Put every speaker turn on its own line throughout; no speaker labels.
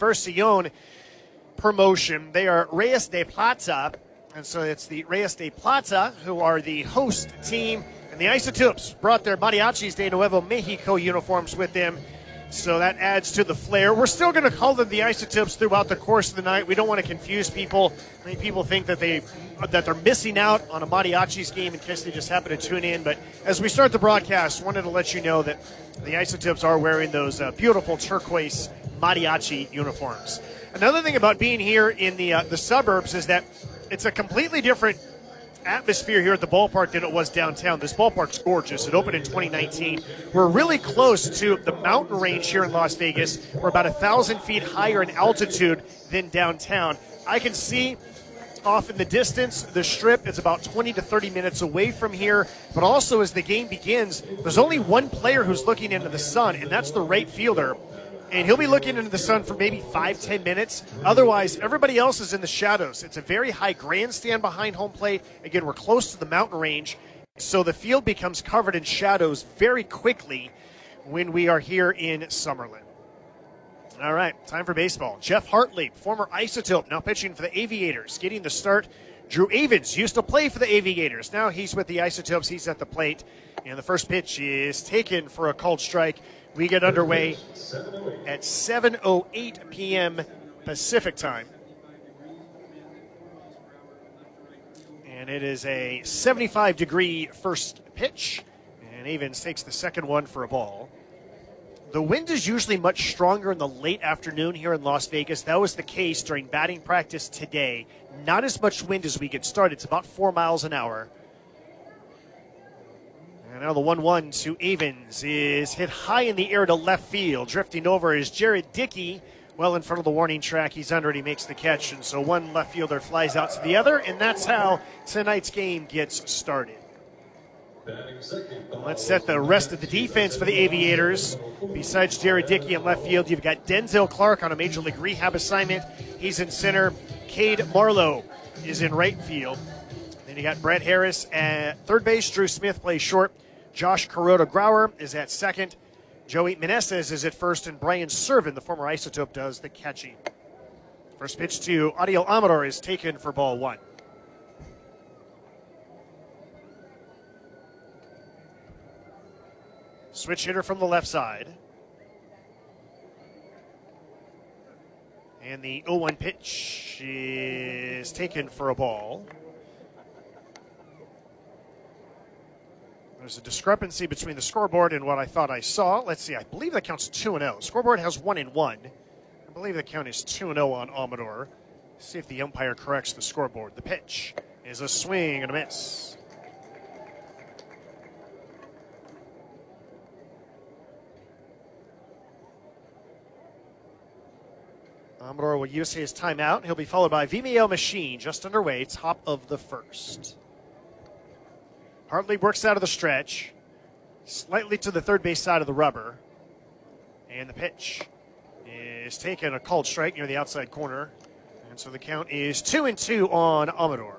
Conversión promotion. They are Reyes de Plata, and so it's the Reyes de Plata who are the host team. And the Isotopes brought their Mariachis de Nuevo Mexico uniforms with them, so that adds to the flair. We're still going to call them the Isotopes throughout the course of the night. We don't want to confuse people. Many people think that they're missing out on a Mariachis game in case they just happen to tune in. But as we start the broadcast, wanted to let you know that the Isotopes are wearing those beautiful turquoise Mariachi uniforms. Another thing about being here in the suburbs is that it's a completely different atmosphere here at the ballpark than it was downtown. This ballpark's gorgeous. It opened in 2019. We're really close to the mountain range here in Las Vegas. We're about 1,000 feet higher in altitude than downtown. I can see off in the distance the Strip. It's about 20 to 30 minutes away from here. But also as the game begins, there's only one player who's looking into the sun, and that's the right fielder. And he'll be looking into the sun for maybe 5-10 minutes. Otherwise, everybody else is in the shadows. It's a very high grandstand behind home plate. Again, we're close to the mountain range, so the field becomes covered in shadows very quickly when we are here in Summerlin. All right, time for baseball. Jeff Hartley, former Isotope, now pitching for the Aviators, getting the start. Drew Avens used to play for the Aviators. Now he's with the Isotopes. He's at the plate. And the first pitch is taken for a called strike. We get underway at 7:08 p.m. Pacific time. And it is a 75-degree first pitch. And Avens takes the second one for a ball. The wind is usually much stronger in the late afternoon here in Las Vegas. That was the case during batting practice today. Not as much wind as we get started. It's about 4 miles an hour. And now the 1-1 to Avens is hit high in the air to left field. Drifting over is Jared Dickey, well in front of the warning track. He's under it. He makes the catch. And so one left fielder flies out to the other, and that's how tonight's game gets started. Let's set the rest of the defense for the Aviators. Besides Jared Dickey in left field, you've got Denzel Clark on a Major League rehab assignment. He's in center. Cade Marlowe is in right field. Then you got Brett Harris at third base. Drew Smith plays short. Josh Kuroda-Grauer is at second. Joey Meneses is at first, and Brian Servin, the former Isotope, does the catching. First pitch to Adiel Amador is taken for ball one. Switch hitter from the left side. And the 0-1 pitch is taken for a ball. There's a discrepancy between the scoreboard and what I thought I saw. Let's see. I believe that counts 2-0. Scoreboard has 1-1. I believe the count is 2-0 on Amador. See if the umpire corrects the scoreboard. The pitch is a swing and a miss. Amador will use his timeout. He'll be followed by Vimeo Machine, just underway, top of the first. Hartley works out of the stretch, slightly to the third base side of the rubber. And the pitch is taken, a called strike near the outside corner. And so the count is 2-2 on Amador.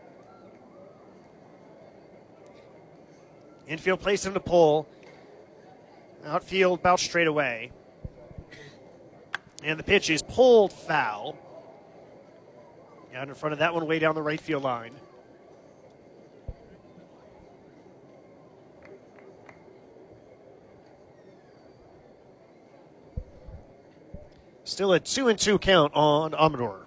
Infield placed him to pull. Outfield about straight away. And the pitch is pulled foul. Out in front of that one, way down the right field line. Still a 2-2 count on Amador.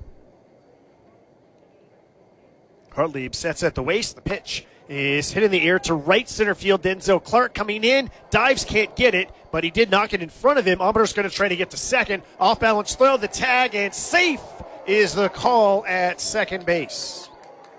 Hartley sets at the waist. The pitch is hit in the air to right center field. Denzel Clark coming in. Dives, can't get it, but he did knock it in front of him. Amador's going to try to get to second. Off balance throw, the tag, and safe is the call at second base.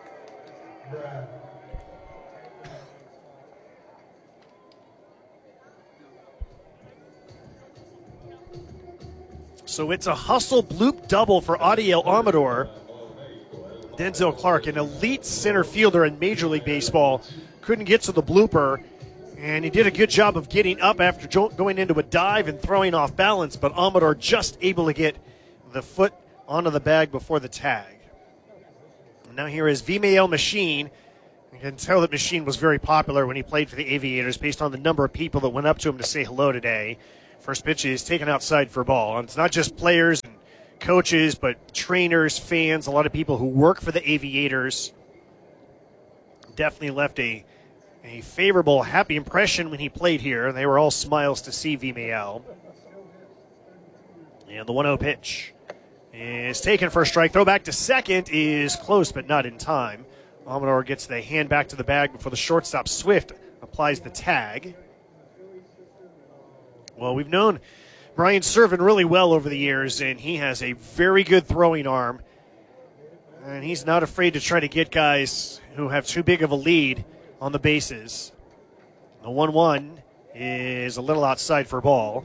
So it's a hustle bloop double for Adiel Amador. Denzel Clark, an elite center fielder in Major League Baseball, couldn't get to the blooper, and he did a good job of getting up after going into a dive and throwing off balance, but Amador just able to get the foot onto the bag before the tag. And now here is Vimeo Machine. You can tell that Machine was very popular when he played for the Aviators based on the number of people that went up to him to say hello today. First pitch is taken outside for a ball. And it's not just players and coaches, but trainers, fans, a lot of people who work for the Aviators. Definitely left a favorable, happy impression when he played here. They were all smiles to see Vimael. And the 1-0 pitch is taken for a strike. Throw back to second is close, but not in time. Amador gets the hand back to the bag before the shortstop, Swift, applies the tag. Well, we've known Brian Serven really well over the years, and he has a very good throwing arm. And he's not afraid to try to get guys who have too big of a lead on the bases. The 1-1 is a little outside for a ball.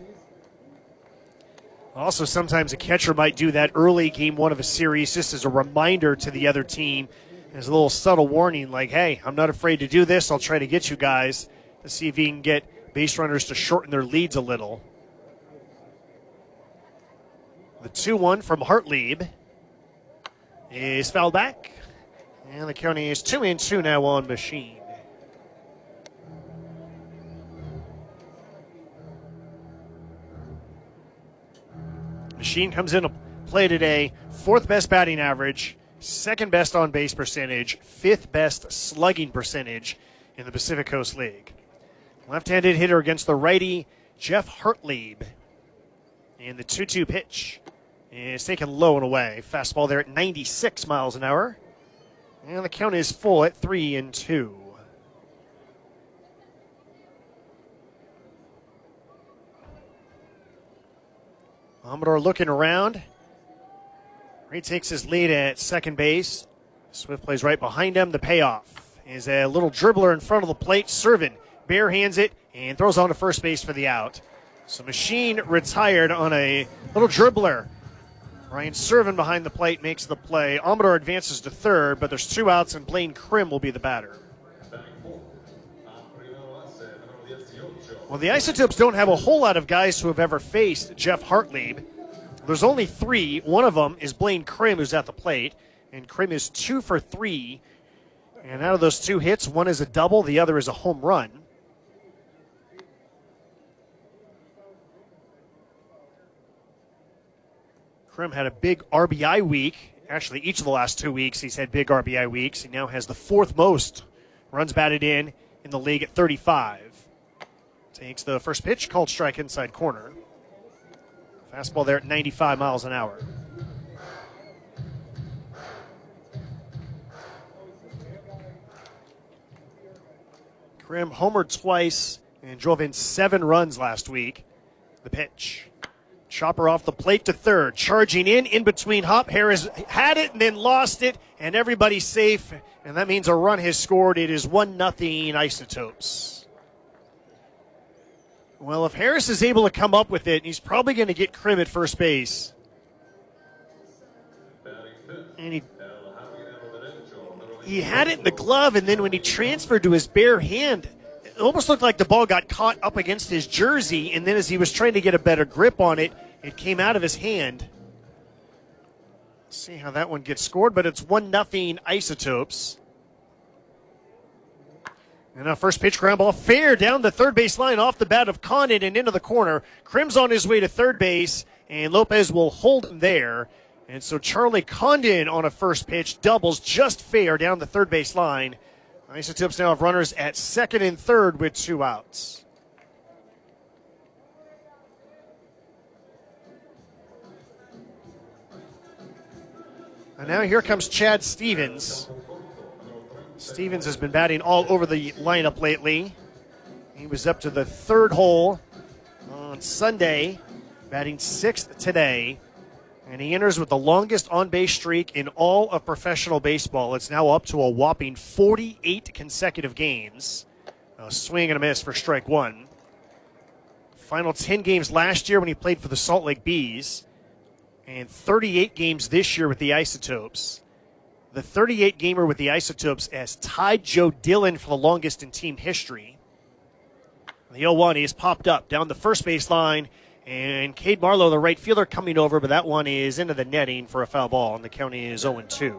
Also, sometimes a catcher might do that early game one of a series just as a reminder to the other team, as a little subtle warning like, hey, I'm not afraid to do this. I'll try to get you guys to see if he can get base runners to shorten their leads a little. The 2-1 from Hartlieb is fouled back. And the count is 2-2 now on Machine. Machine comes in to play today. 4th best batting average, 2nd best on base percentage, 5th best slugging percentage in the Pacific Coast League. Left-handed hitter against the righty, Jeff Hartlieb. And the 2-2 pitch is taken low and away. Fastball there at 96 miles an hour. And the count is full at 3-2. Amador looking around. He takes his lead at second base. Swift plays right behind him. The payoff is a little dribbler in front of the plate. Serven bare hands it and throws on to first base for the out. So Machine retired on a little dribbler. Ryan Serven behind the plate makes the play. Amador advances to third, but there's 2 outs, and Blaine Krim will be the batter. Well, the Isotopes don't have a whole lot of guys who have ever faced Jeff Hartlieb. There's only 3. One of them is Blaine Krim, who's at the plate, and Krim is 2 for 3. And out of those 2 hits, one is a double, the other is a home run. Krim had a big RBI week. Actually, each of the last 2 weeks, he's had big RBI weeks. He now has the 4th most runs batted in the league at 35. Takes the first pitch, called strike inside corner. Fastball there at 95 miles an hour. Krim homered twice and drove in 7 runs last week. The pitch. Chopper off the plate to third. Charging in between Hop. Harris had it and then lost it, and everybody's safe. And that means a run has scored. It is 1-0 Isotopes. Well, if Harris is able to come up with it, he's probably going to get Krim at first base. And he had it in the glove, and then when he transferred to his bare hand, it almost looked like the ball got caught up against his jersey, and then as he was trying to get a better grip on it, it came out of his hand. Let's see how that one gets scored, but it's 1-0 Isotopes. And a first pitch ground ball fair down the third base line off the bat of Condon and into the corner. Krim's on his way to third base, and Lopez will hold him there. And so Charlie Condon on a first pitch doubles just fair down the third base line. Isotopes now have runners at second and third with 2 outs. And now here comes Chad Stevens. Stevens has been batting all over the lineup lately. He was up to the 3rd hole on Sunday, batting 6th today. And he enters with the longest on-base streak in all of professional baseball. It's now up to a whopping 48 consecutive games. A swing and a miss for strike 1. Final 10 games last year when he played for the Salt Lake Bees. And 38 games this year with the Isotopes. The 38-gamer with the Isotopes has tied Joe Dillon for the longest in team history. The 0-1 is popped up down the first base line. And Cade Marlowe, the right fielder, coming over, but that one is into the netting for a foul ball, and the count is 0-2.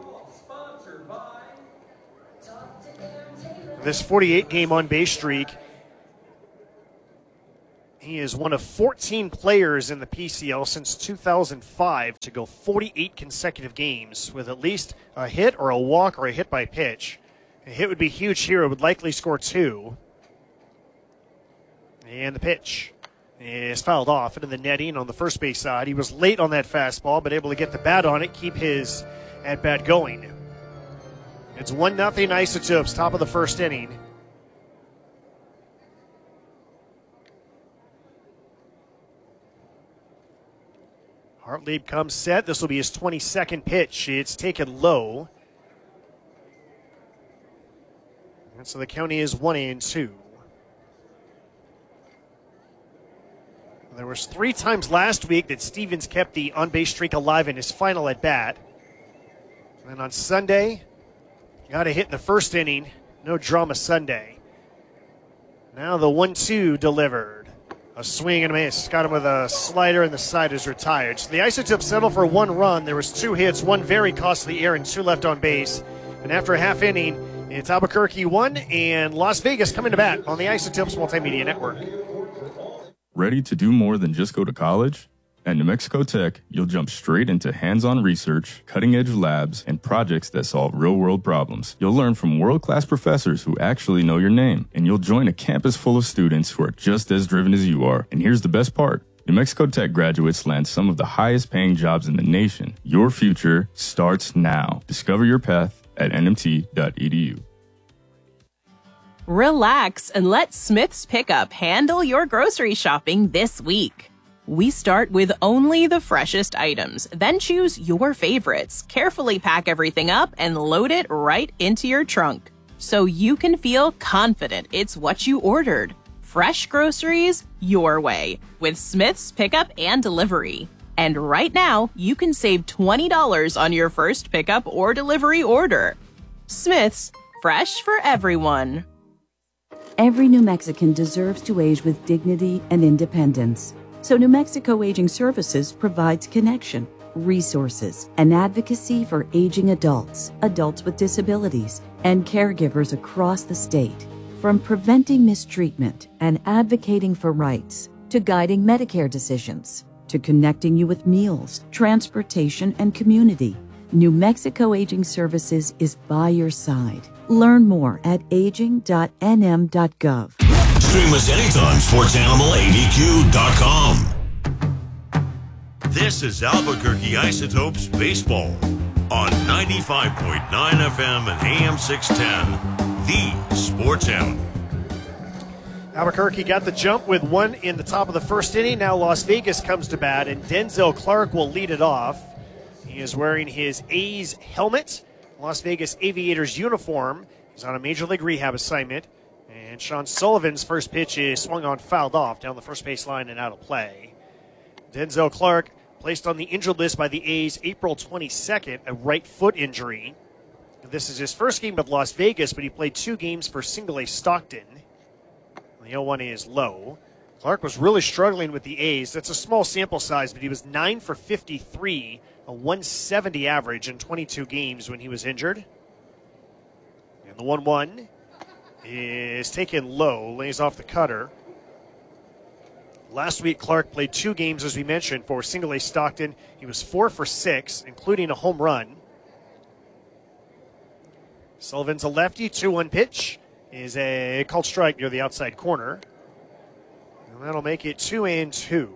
This 48-game on-base streak He is one of 14 players in the PCL since 2005 to go 48 consecutive games with at least a hit or a walk or a hit by pitch. A hit would be huge here. It would likely score 2. And the pitch is fouled off into the netting on the first base side. He was late on that fastball, but able to get the bat on it, keep his at-bat going. It's 1-0 Isotopes, top of the first inning. Hartlieb comes set. This will be his 22nd pitch. It's taken low. And so the count is 1-2. There was 3 times last week that Stevens kept the on-base streak alive in his final at-bat. And then on Sunday, got a hit in the first inning. No drama Sunday. Now the 1-2 delivered. A swing and a miss. Got him with a slider, and the side is retired. So the Isotopes settle for 1 run. There was 2 hits, 1 very costly error, and 2 left on base. And after a half inning, it's Albuquerque 1 and Las Vegas coming to bat on the Isotopes Multimedia Network.
Ready to do more than just go to college? At New Mexico Tech, you'll jump straight into hands-on research, cutting-edge labs, and projects that solve real-world problems. You'll learn from world-class professors who actually know your name, and you'll join a campus full of students who are just as driven as you are. And here's the best part. New Mexico Tech graduates land some of the highest-paying jobs in the nation. Your future starts now. Discover your path at nmt.edu.
Relax and let Smith's Pickup handle your grocery shopping this week. We start with only the freshest items, then choose your favorites, carefully pack everything up, and load it right into your trunk, so you can feel confident it's what you ordered. Fresh groceries your way with Smith's Pickup and Delivery. And right now, you can save $20 on your first pickup or delivery order. Smith's, fresh for everyone.
Every New Mexican deserves to age with dignity and independence. So New Mexico Aging Services provides connection, resources, and advocacy for aging adults, adults with disabilities, and caregivers across the state. From preventing mistreatment and advocating for rights, to guiding Medicare decisions, to connecting you with meals, transportation, and community, New Mexico Aging Services is by your side. Learn more at aging.nm.gov.
Stream us anytime, SportsAnimalADQ.com. This is Albuquerque Isotopes Baseball on 95.9 FM and AM 610, the Sports Animal.
Albuquerque got the jump with 1 in the top of the first inning. Now Las Vegas comes to bat, and Denzel Clark will lead it off. He is wearing his A's helmet, Las Vegas Aviators uniform. He's on a Major League rehab assignment. And Sean Sullivan's first pitch is swung on, fouled off down the first base line and out of play. Denzel Clark placed on the injured list by the A's April 22nd, a right foot injury. This is his first game with Las Vegas, but he played 2 games for Single A Stockton. The 0-1 is low. Clark was really struggling with the A's. That's a small sample size, but he was 9 for 53, a 170 average in 22 games when he was injured. And the 1-1 is taken low, lays off the cutter. Last week, Clark played 2 games, as we mentioned, for Single A Stockton. He was 4 for 6, including a home run. Sullivan's a lefty, 2-1 pitch is a called strike near the outside corner. And that'll make it 2-2.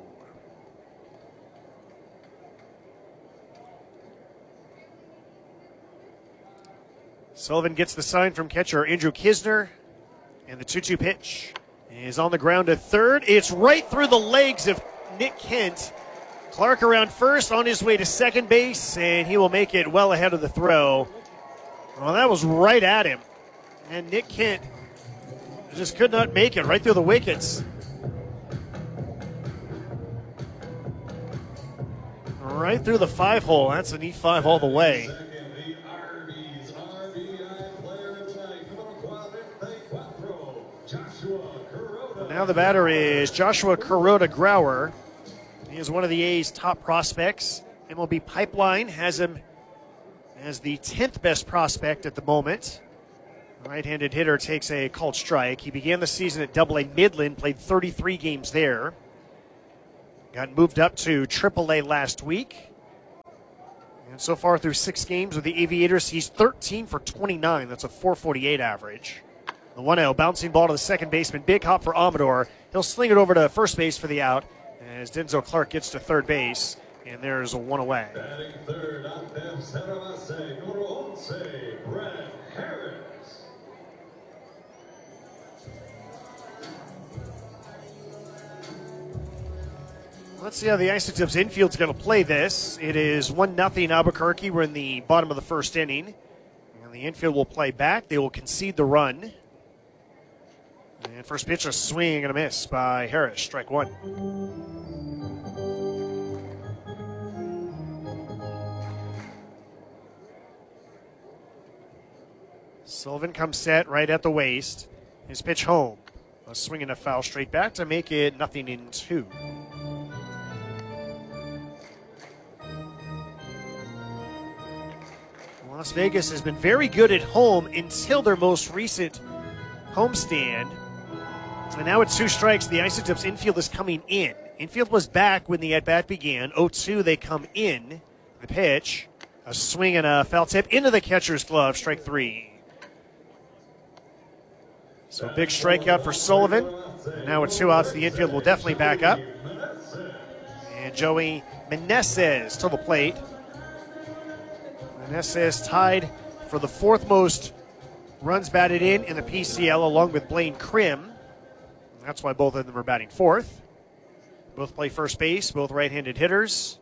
Sullivan gets the sign from catcher Andrew Kisner, and the 2-2 pitch is on the ground at third. It's right through the legs of Nick Kent. Clark around first, on his way to second base, and he will make it well ahead of the throw. Well, that was right at him, and Nick Kent just could not make it right through the wickets. Right through the 5-hole. That's a neat 5 all the way. Now the batter is Joshua Kuroda Grauer. He is one of the A's top prospects. MLB Pipeline has him as the 10th best prospect at the moment. Right-handed hitter takes a called strike. He began the season at Double-A Midland, played 33 games there. Got moved up to Triple-A last week. And so far through 6 games with the Aviators, he's 13 for 29. That's a .448 average. The 1-0, bouncing ball to the second baseman. Big hop for Amador. He'll sling it over to first base for the out as Denzel Clark gets to third base. And there's a 1 away.
Batting third out there, center base, numero 11, Brad Harris.
Let's see how the Isotopes infield's going to play this. It is 1-0 Albuquerque. We're in the bottom of the first inning. And the infield will play back. They will concede the run. And first pitch, a swing and a miss by Harris. Strike 1. Sullivan comes set right at the waist. His pitch home. A swing and a foul straight back to make it 0-2. Las Vegas has been very good at home until their most recent homestand. And now it's 2 strikes. The Isotopes infield is coming in. Infield was back when the at-bat began. 0-2, they come in. The pitch, a swing and a foul tip into the catcher's glove. Strike 3. So a big strikeout for Sullivan. And now with 2 outs, the infield will definitely back up. And Joey Meneses to the plate. Meneses tied for the 4th most runs batted in the PCL, along with Blaine Krim. That's why both of them are batting 4th. Both play first base, both right-handed hitters.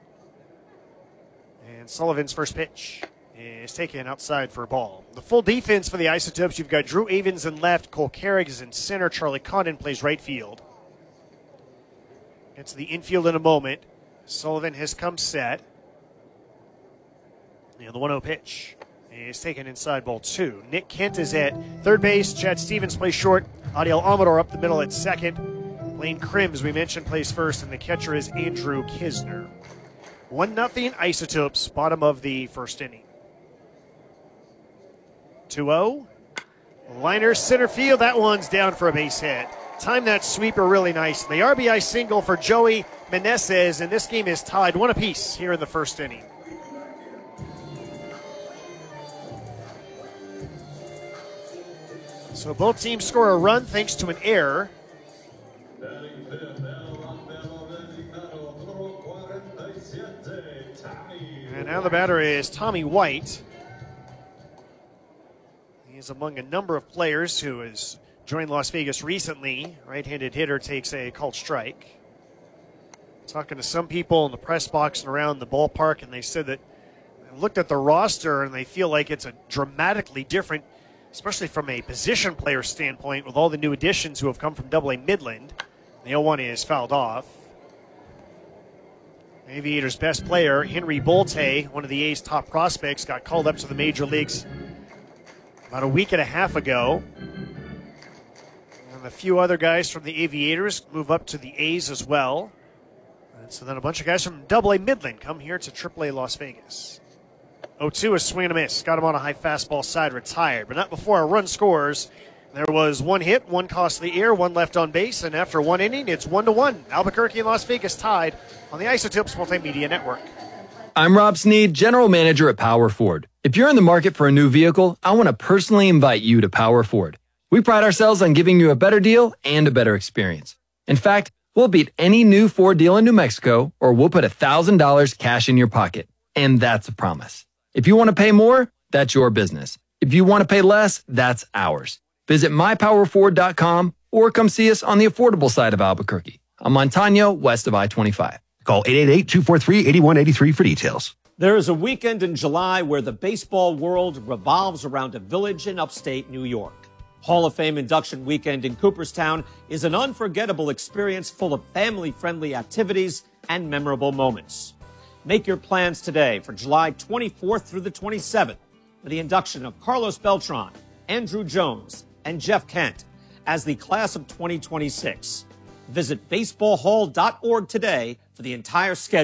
And Sullivan's first pitch is taken outside for a ball. The full defense for the Isotopes, you've got Drew Avens in left, Cole Carrick is in center, Charlie Condon plays right field. Gets the infield in a moment. Sullivan has come set. And the 1-0 pitch is taken inside ball 2. Nick Kent is at third base. Chad Stevens plays short. Adiel Amador up the middle at second. Blaine Krim, as we mentioned, plays first, and the catcher is Andrew Kisner. 1-0 Isotopes, bottom of the first inning. 2-0. Liner center field. That one's down for a base hit. Timed that sweeper really nicely. RBI single for Joey Meneses, and this game is tied 1 apiece here in the first inning. So both teams score a run thanks to an error. And now the batter is Tommy White. He's among a number of players who has joined Las Vegas recently. Right-handed hitter takes a called strike. Talking to some people in the press box and around the ballpark, and they said that they looked at the roster and they feel like it's a dramatically different, especially from a position player standpoint, with all the new additions who have come from Double-A Midland. The 0-1 is fouled off. Aviators' best player, Henry Bolte, one of the A's top prospects, got called up to the major leagues about a week and a half ago. And a few other guys from the Aviators move up to the A's as well. And so then a bunch of guys from Double-A Midland come here to Triple-A Las Vegas. 0-2, a swing and a miss. Got him on a high fastball side, retired. But not before a run scores. There was 1 hit, 1 costly error, 1 left on base. And after 1 inning, it's 1-1. Albuquerque and Las Vegas tied on the Isotopes Multimedia Network.
I'm Rob Sneed, General Manager at Power Ford. If you're in the market for a new vehicle, I want to personally invite you to Power Ford. We pride ourselves on giving you a better deal and a better experience. In fact, we'll beat any new Ford deal in New Mexico, or we'll put $1,000 cash in your pocket. And that's a promise. If you want to pay more, that's your business. If you want to pay less, that's ours. Visit mypowerford.com or come see us on the affordable side of Albuquerque, on Montano, west of I-25.
Call 888-243-8183 for details.
There is a weekend in July where the baseball world revolves around a village in upstate New York. Hall of Fame induction weekend in Cooperstown is an unforgettable experience full of family-friendly activities and memorable moments. Make your plans today for July 24th through the 27th for the induction of Carlos Beltran, Andrew Jones, and Jeff Kent as the class of 2026. Visit baseballhall.org today for the entire schedule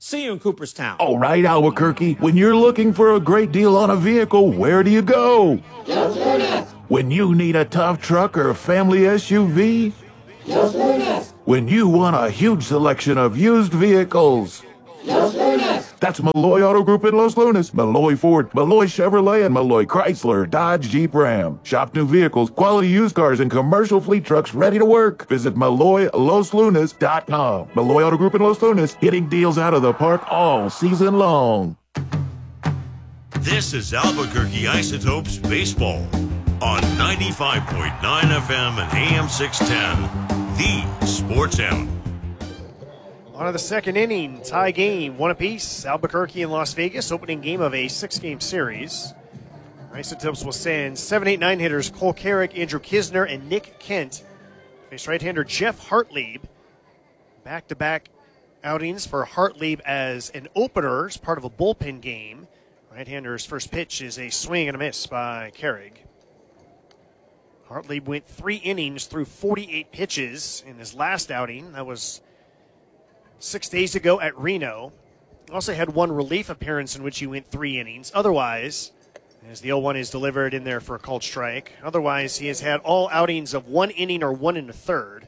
See you in Cooperstown.
All right, Albuquerque. When you're looking for a great deal on a vehicle, where do you go?
Los Lunas.
When you need a tough truck or a family SUV?
Los Lunas.
When you want a huge selection of used vehicles?
Los Lunas.
That's Malloy Auto Group in Los Lunas, Malloy Ford, Malloy Chevrolet, and Malloy Chrysler, Dodge, Jeep, Ram. Shop new vehicles, quality used cars, and commercial fleet trucks ready to work. Visit MalloyLosLunas.com. Malloy Auto Group in Los Lunas, hitting deals out of the park all season long.
This is Albuquerque Isotopes Baseball on 95.9 FM and AM 610, the Sports Hound.
On to the second inning, tie game, one apiece. Albuquerque and Las Vegas, opening game of a 6-game series. Isotopes will send 7, 8, 9 hitters Cole Carrick, Andrew Kisner, and Nick Kent. Face right-hander Jeff Hartlieb. Back-to-back outings for Hartlieb as an opener as part of a bullpen game. Right-hander's first pitch is a swing and a miss by Carrick. Hartlieb went 3 innings through 48 pitches in his last outing. That was 6 days ago at Reno. Also had one relief appearance in which he went 3 innings. Otherwise, as the 0-1 is delivered in there for a called strike, otherwise he has had all outings of 1 inning or 1 1/3.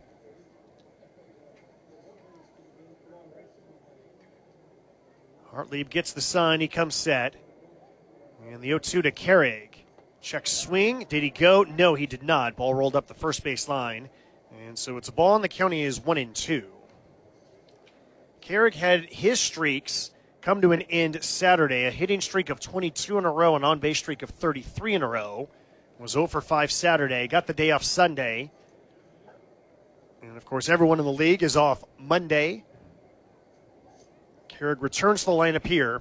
Hartlieb gets the sun. He comes set. And the 0-2 to Carrick. Check swing. Did he go? No, he did not. Ball rolled up the first base line. And so it's a ball, and the county is 1-2. Carrick had his streaks come to an end Saturday. A hitting streak of 22 in a row, an on-base streak of 33 in a row. Was 0 for 5 Saturday. Got the day off Sunday. And, of course, everyone in the league is off Monday. Carrick returns to the lineup here.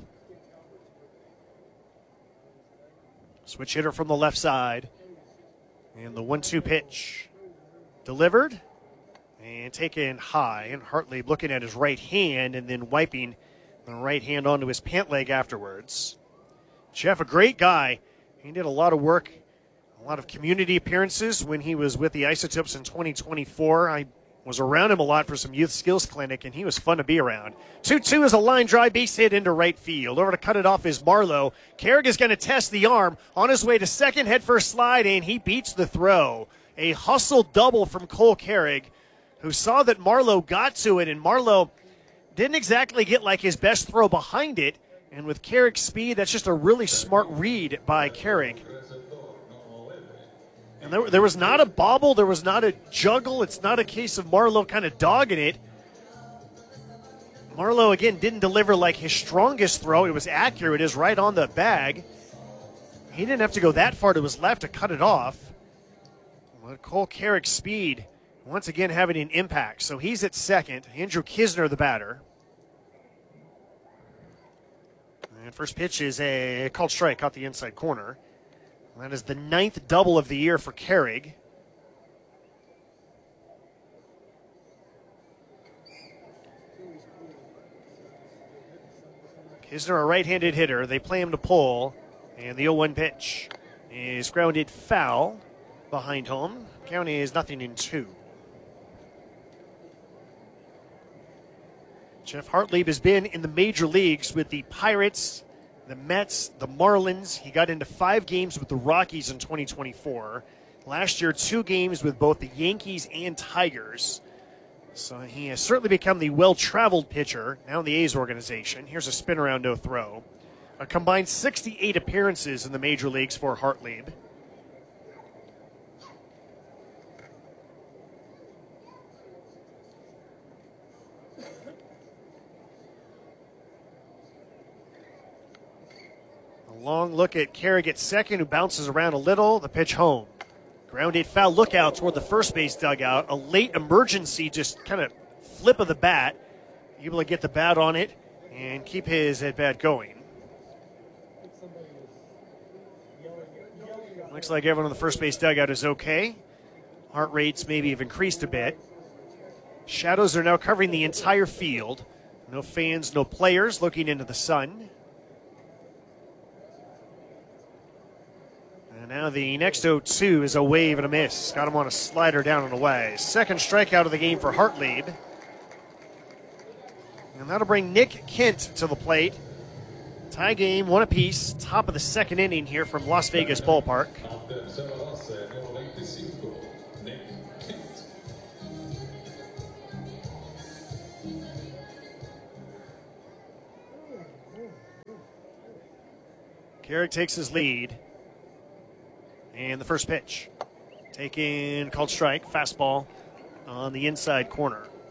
Switch hitter from the left side. And the 1-2 pitch delivered. And taken high, and Hartlieb looking at his right hand and then wiping the right hand onto his pant leg afterwards. Jeff, a great guy. He did a lot of work, a lot of community appearances when he was with the Isotopes in 2024. I was around him a lot for some youth skills clinic, and he was fun to be around. 2-2 is a line drive base hit into right field. Over to cut it off is Marlowe. Carrick is going to test the arm. On his way to second, head first slide, and he beats the throw. A hustle double from Cole Carrick, who saw that Marlowe got to it, and Marlowe didn't exactly get like his best throw behind it. And with Carrick's speed, that's just a really smart read by Carrick. And there was not a bobble, there was not a juggle. It's not a case of Marlowe kind of dogging it. Marlowe, again, didn't deliver like his strongest throw. It was accurate. It was right on the bag. He didn't have to go that far to his left to cut it off. Well, Cole Carrick's speed once again having an impact. So he's at second. Andrew Kisner, the batter. And first pitch is a called strike, caught the inside corner. That is the 9th double of the year for Carrick. Kisner, a right-handed hitter. They play him to pull. And the 0-1 pitch is grounded foul behind home. County is 0-2. Jeff Hartlieb has been in the major leagues with the Pirates, the Mets, the Marlins. He got into 5 games with the Rockies in 2024. Last year, 2 games with both the Yankees and Tigers. So he has certainly become the well-traveled pitcher now in the A's organization. Here's a spin around, no throw. A combined 68 appearances in the major leagues for Hartlieb. Long look at Carrick at second, who bounces around a little. The pitch home. Grounded foul, look out toward the first base dugout. A late emergency, just kind of flip of the bat. Able to get the bat on it and keep his at bat going. Looks like everyone on the first base dugout is okay. Heart rates maybe have increased a bit. Shadows are now covering the entire field. No fans, no players looking into the sun. And now the next 0-2 is a wave and a miss. Got him on a slider down and away. Second strikeout of the game for Hartlieb. And that'll bring Nick Kent to the plate. Tie game, 1 apiece. Top of the second inning here from Las Vegas Ballpark. Carrick takes his lead. And the first pitch. Taken, called strike, fastball on the inside corner.